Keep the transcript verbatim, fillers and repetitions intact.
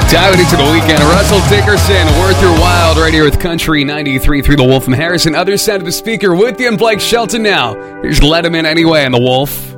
Diving into the weekend, Russell Dickerson, Worth Your While, right here with Country ninety-three through The Wolf from Harrison. Other side of the speaker with you and Blake Shelton now. Here's Let Him In Anyway on The Wolf.